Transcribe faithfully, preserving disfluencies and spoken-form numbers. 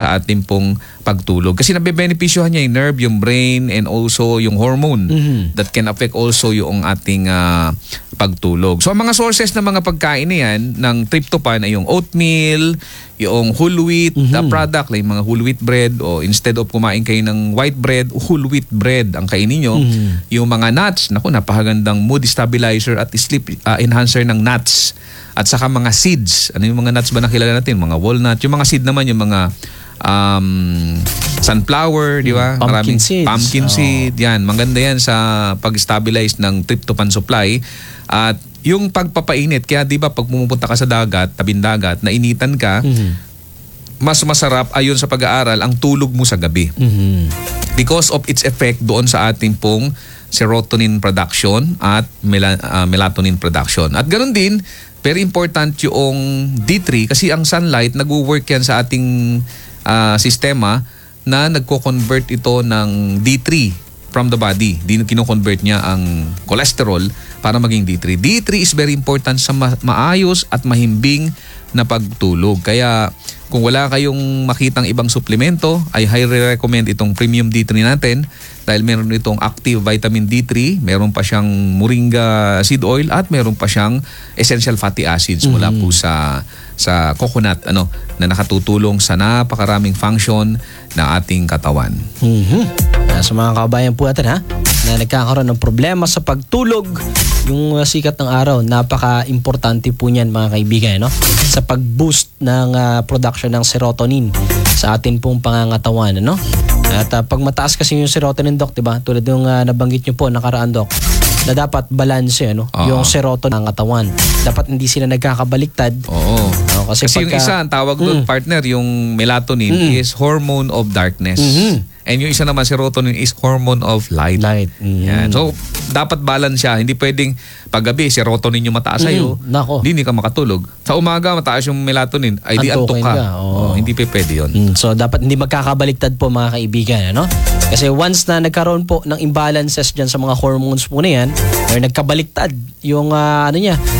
sa ating pong pagtulog. Kasi nabebenepisyohan niya yung nerve, yung brain, and also yung hormone Mhm. that can affect also yung ating ah, pagtulog. So ang mga sources ng mga pagkain na yan ng tryptophan ay yung oatmeal, yung whole wheat the product, like mga whole wheat bread, o instead of kumain kayo ng white bread, whole wheat bread ang kainin nyo. Mhm. Yung mga nuts, naku, napakagandang mood stabilizer at sleep ah, enhancer ng nuts. At saka mga seeds. Ano yung mga nuts ba na kilala natin? Mga walnut. Yung mga seed naman, yung mga um, sunflower, di ba? Pumpkin seeds. Pumpkin Oo. seed. Yan, maganda yan sa pag-stabilize ng tryptophan supply. At yung pagpapainit, kaya di ba pag pumupunta ka sa dagat, tabing dagat, nainitan ka, Mhm. mas masarap ayon sa pag-aaral ang tulog mo sa gabi. Mhm. Because of its effect doon sa ating pong serotonin production at mela- ah, melatonin production. At ganoon din, very important yung D three kasi ang sunlight nagwo-work yan sa ating ah, sistema na nagko-convert ito ng D three from the body. Di kino-convert niya ang cholesterol para maging D three. D three is very important sa ma- maayos at mahimbing na pagtulog. Kaya kung wala kayong makitang ibang suplemento, I highly recommend itong Premium D three natin dahil meron itong active vitamin D three, meron pa siyang moringa seed oil at meron pa siyang essential fatty acids mula po sa sa coconut ano na nakatutulong sa napakaraming function na ating katawan. Mhm. Ah, sa mga kabayan po natin ha, na nagkakaroon ng problema sa pagtulog, yung uh, sikat ng araw, napaka-importante po niyan mga kaibigan, no? Sa pag-boost ng uh, production ng serotonin sa atin pong pangangatawan, no? At uh, pag mataas kasi yung serotonin, Dok, diba? Tulad yung uh, nabanggit nyo po, nakaraan, Dok, na dapat balanse, ano? Oo. Yung serotonin ng katawan. Dapat hindi sila nagkakabaliktad. Oo. No, kasi Kasi yung pagka- isa, ang tawag doon, Mm. partner, yung melatonin Mm. is hormone of darkness. Mhm. And yung isa naman, serotonin is hormone of light. Light. Mhm. Yan. So, dapat balance siya. Hindi pwedeng paggabi, serotonin yung mataas sa'yo. Mm, nako. Hindi ka makatulog. Sa umaga, mataas yung melatonin. Ay, di antok Antukin ka. ka, oo. Oh, hindi pa pwede yun. Mm, so dapat hindi magkakabaliktad po mga kaibigan, ano? Kasi once na nagkaroon po ng imbalances diyan sa mga hormones po na yan, or nagkabaliktad yung ah, ano niya,